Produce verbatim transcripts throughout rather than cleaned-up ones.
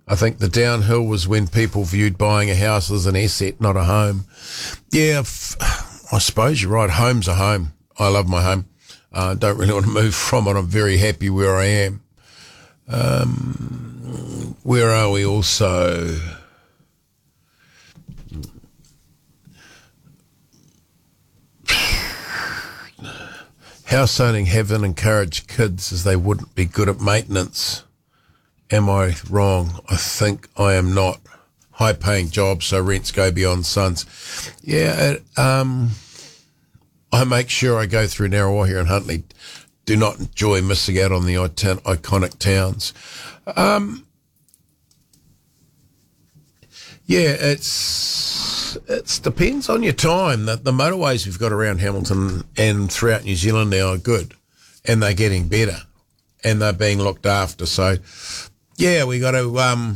I think the downhill was when people viewed buying a house as an asset, not a home. Yeah, f- I suppose you're right. Home's a home. I love my home. I uh, don't really want to move from it. I'm very happy where I am. Um, where are we also? House owning haven't encouraged kids as they wouldn't be good at maintenance. Am I wrong? I think I am not. High-paying jobs, so rents go beyond sons. Yeah, it, um, I make sure I go through Narrawahia and Huntly. Do not enjoy missing out on the iconic towns. Um, yeah, it's it depends on your time. The, the motorways we've got around Hamilton and throughout New Zealand now are good, and they're getting better, and they're being looked after. So, yeah, we got to um,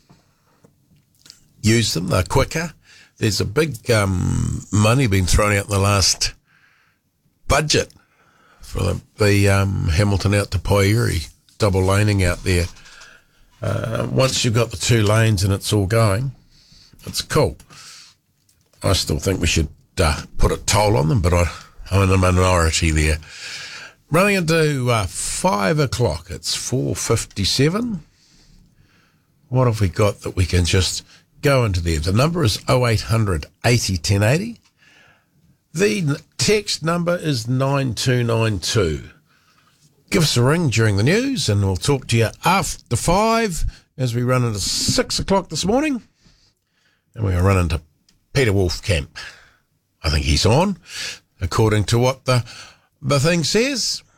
use them. They're quicker. There's a big um, money being thrown out in the last budget for the, the um, Hamilton out to Poiri, double laning out there. Uh, once you've got the two lanes and it's all going, it's cool. I still think we should uh, put a toll on them, but I, I'm in the minority there. Running into uh, five o'clock. It's four fifty-seven. What have we got that we can just go into there? The number is oh eight hundred eighty ten eighty. The text number is nine two nine two. Give us a ring during the news and we'll talk to you after five as we run into six o'clock this morning. And we're running to Peter Wolfcamp. I think he's on, according to what the, the thing says.